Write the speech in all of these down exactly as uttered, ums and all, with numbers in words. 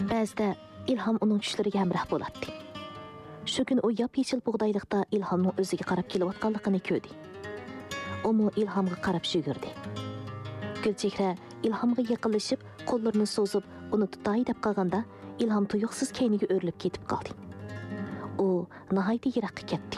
Ba'zida ilhom uning tushlariga hamroh bo'ladi. Shu kun u yop-yechil bug'doyliqda ilhomning o'ziga qarab kelayotganligini ko'rdi. U mu ilhomga qarab yugurdi. Gulchehra ilhomga yaqinlashib, qo'llarini so'zib, uni tutay deb qolganda, ilhom tuyuqsiz keyniga o'rilib ketib qoldi. U nihoyatda yiroqqa ketdi.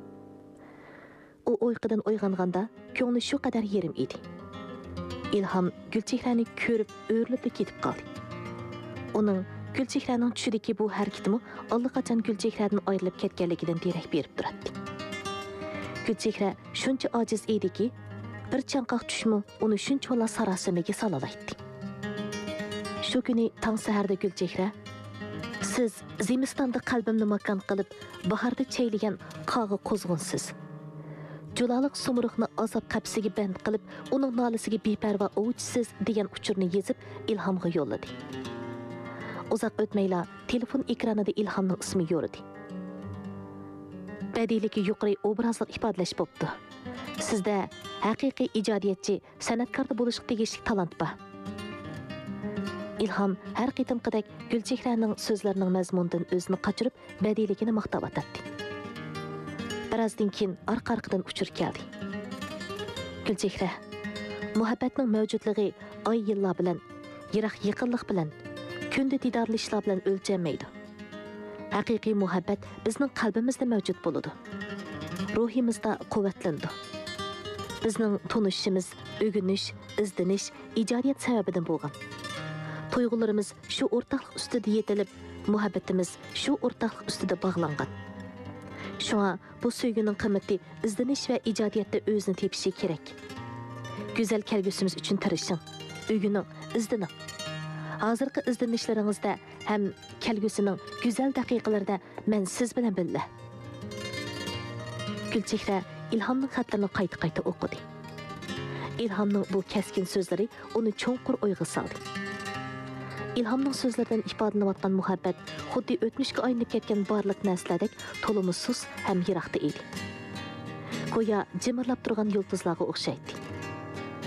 U uyqudan uyg'onganda, ko'ngli shu qadar yerim edi. Ilhom Gulchehrani ko'rib o'rilib ketib qoldi. Uning Gulchehraning tushidagi bu harakatimi allaqachon Gulchehradan ayrilib ketganligidan derak berib turadi. Gulchehra shuncha ojiz ediki, bir chanqoq tushmi uni shuncha sarosimaga solalaydi. Shu kuni tong saharda Gulchehra, siz zimistonda qalbimni makon qilib, bahorda chaylagan qog'i qo'zg'unsiz. Juloliq sumruqni azob qapsiga band qilib, uning nolisiga beparvo o'chsiz degan uchurni yezib ilhomga yo'lladi. Uzoq o'tmayla telefon ekranida ilhomning ismi yo'ridi. Badiyligi yuqori obrazli ifodalash bo'pti. Sizda haqiqiy ijodiyatchi, san'atkorda bo'lishga tegishli talant bor. Ilhom har qitimqidek Gulchehraning so'zlarining mazmunidan o'zini qochirib, badiyligini maqtab atadi. Birozdan keyin orqa-orqadan uchur keldi. Gulchehra, muhabbatning mavjudligi oy yillar bilan, yiroq yaqinlik bilan, kunda didorlashlar bilan o'lchanmaydi. Haqiqiy muhabbat bizning qalbimizda mavjud bo'ladi. Ruhimizda quvvatlanadi. Bizning tunishimiz, o'g'inish, izdinish, ijodiyat sababidan bo'lgan. Tuyg'ularimiz shu o'rtaqlik ustida yetilib, muhabbatimiz shu o'rtaqlik ustida bog'langan. Shunga bu sevgining qimmati izdinish va ijodiyatda o'zini tepishi kerak. Go'zal kelgusimiz uchun tirishing, o'gining, izdining. Hozirgi izdinishlaringizda ham kelgusining go'zal daqiqalarida men siz bilan birga. Gulchehra ilhomning xatlarini qayta-qayta o'qidi. Ilhomning bu keskin so'zlari uni cho'nqur o'yga soldi. İlhamning so'zlaridan ifodalanayotgan muhabbat xuddi o'tmishga aylanib ketgan barliq narsalardek to'limi sus ham yiroqda edi. Go'yo jimirlab turgan yulduzlarga o'xshaydi.